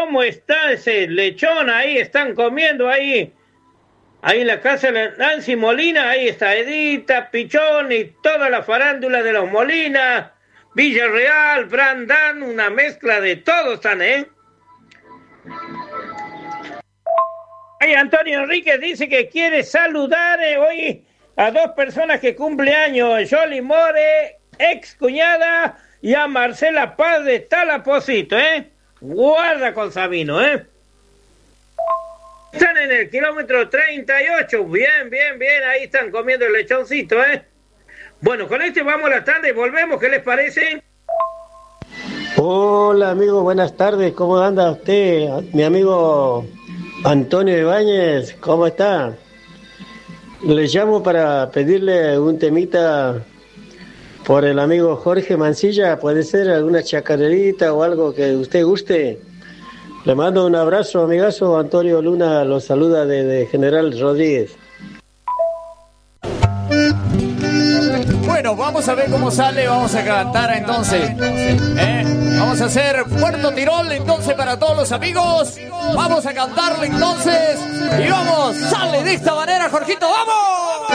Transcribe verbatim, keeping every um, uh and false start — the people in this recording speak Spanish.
¿cómo está ese lechón ahí? Están comiendo ahí. Ahí en la casa de Nancy Molina, ahí está Edita, Pichón y toda la farándula de los Molina, Villarreal, Brandán, una mezcla de todos están, ¿eh? Ahí Antonio Enríquez dice que quiere saludar eh, hoy a dos personas que cumple años, Jolie More, ex cuñada, y a Marcela Paz de Talaposito, ¿eh? Guarda con Sabino, ¿eh? Están en el kilómetro treinta y ocho, bien, bien, bien, ahí están comiendo el lechoncito, ¿eh? Bueno, con este vamos a la tarde, volvemos, ¿qué les parece? Hola amigo, buenas tardes, ¿cómo anda usted? Mi amigo Antonio Ibáñez, ¿cómo está? Le llamo para pedirle un temita por el amigo Jorge Mancilla, puede ser alguna chacarerita o algo que usted guste. Le mando un abrazo, amigazo. Antonio Luna lo saluda desde General Rodríguez. Bueno, vamos a ver cómo sale, vamos a cantar entonces. ¿Eh? Vamos a hacer Puerto Tirol entonces para todos los amigos. Vamos a cantarle entonces. Y vamos, sale de esta manera, Jorgito, ¡vamos!